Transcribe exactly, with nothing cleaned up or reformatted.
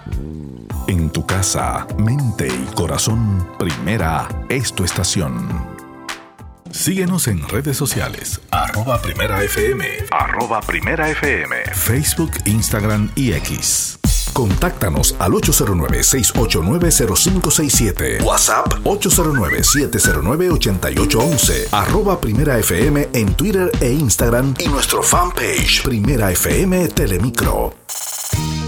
En tu casa, mente y corazón, Primera es tu estación. Síguenos en redes sociales, arroba Primera F M, arroba Primera F M, Facebook, Instagram y X. Contáctanos al ocho cero nueve, seis ocho nueve, cero cinco seis siete. WhatsApp ocho cero nueve, siete cero nueve, ocho ocho uno uno. Arroba Primera F M en Twitter e Instagram y nuestro fanpage Primera F M Telemicro.